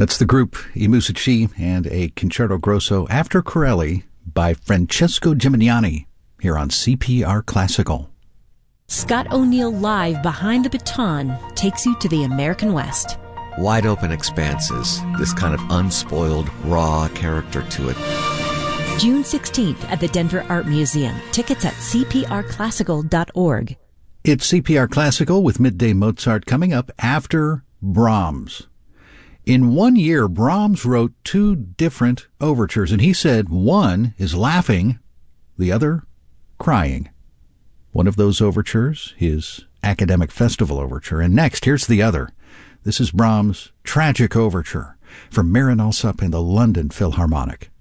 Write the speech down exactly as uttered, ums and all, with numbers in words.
That's the group I Musici and a Concerto Grosso after Corelli by Francesco Gimignani here on C P R Classical. Scott O'Neill Live Behind the Baton takes you to the American West. Wide open expanses, this kind of unspoiled, raw character to it. June sixteenth at the Denver Art Museum. Tickets at c p r classical dot org. It's C P R Classical with Midday Mozart coming up after Brahms. In one year, Brahms wrote two different overtures, and he said one is laughing, the other crying. One of those overtures, his Academic Festival Overture, and next, here's the other. This is Brahms' Tragic Overture from Marin Alsop and the London Philharmonic.